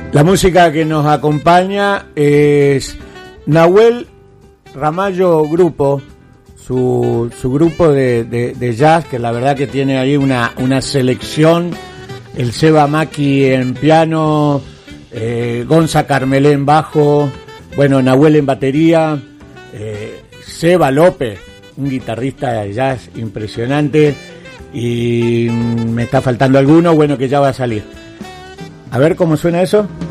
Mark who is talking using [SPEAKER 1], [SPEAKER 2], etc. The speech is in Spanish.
[SPEAKER 1] La música que nos acompaña es Nahuel Ramallo Grupo, su grupo de jazz, que la verdad que tiene ahí una selección, el Seba Maki en piano, Gonza Carmelé en bajo, bueno, Nahuel en batería, Seba López, un guitarrista de jazz impresionante, y me está faltando alguno, bueno, que ya va a salir. A ver cómo suena eso.